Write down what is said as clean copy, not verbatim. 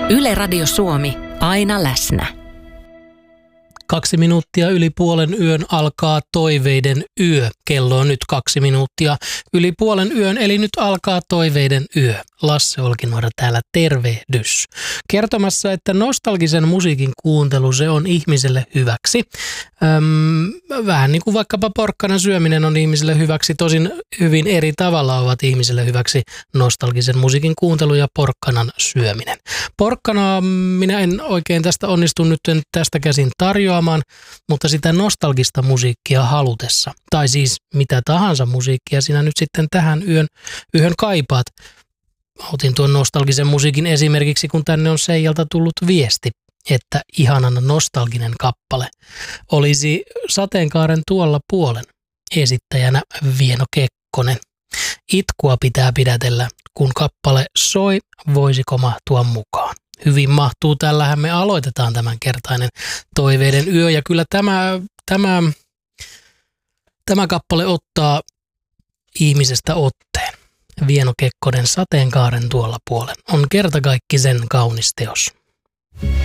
Yle Radio Suomi, aina läsnä. 2 minuuttia yli puolen yön alkaa Toiveiden yö. Kello on nyt 2 minuuttia yli puolen yön, eli nyt alkaa Toiveiden yö. Lasse Olkinuora täällä, tervehdys. Kertomassa, että nostalgisen musiikin kuuntelu, se on ihmiselle hyväksi. Vähän niin kuin vaikkapa porkkanan syöminen on ihmiselle hyväksi, tosin hyvin eri tavalla ovat ihmiselle hyväksi nostalgisen musiikin kuuntelu ja porkkanan syöminen. Porkkanaa minä en oikein tästä onnistu nyt tästä käsin tarjoamaan, mutta sitä nostalgista musiikkia halutessa, tai siis mitä tahansa musiikkia sinä nyt sitten tähän yön kaipaat. Otin tuon nostalgisen musiikin esimerkiksi, kun tänne on Seijalta tullut viesti, että ihanan nostalginen kappale olisi Sateenkaaren tuolla puolen, esittäjänä Vieno Kekkonen. Itkua pitää pidätellä, kun kappale soi, voisiko mahtua mukaan. Hyvin mahtuu, tällähän me aloitetaan tämänkertainen Toiveiden yö, ja kyllä tämä kappale ottaa ihmisestä otteen. Vieno Kekkonen Sateenkaaren tuolla puolen on kertakaikkisen kaunis teos.